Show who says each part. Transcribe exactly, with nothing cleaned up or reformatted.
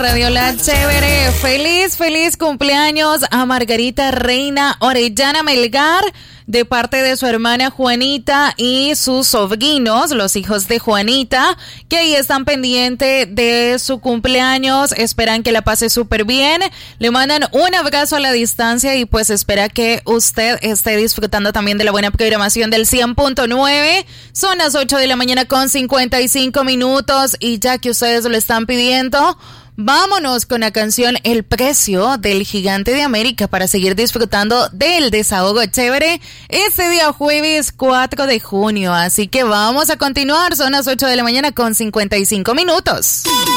Speaker 1: Radio La Chévere. Feliz, feliz cumpleaños a Margarita Reina Orellana Melgar, de parte de su hermana Juanita y sus sobrinos, los hijos de Juanita, que ahí están pendientes de su cumpleaños, esperan que la pase súper bien, le mandan un abrazo a la distancia y pues espera que usted esté disfrutando también de la buena programación del cien punto nueve. Son las ocho de la mañana con cincuenta y cinco minutos y ya que ustedes lo están pidiendo, vámonos con la canción El Precio del Gigante de América para seguir disfrutando del desahogo chévere este día jueves cuatro de junio. Así que vamos a continuar, son las ocho de la mañana con cincuenta y cinco minutos.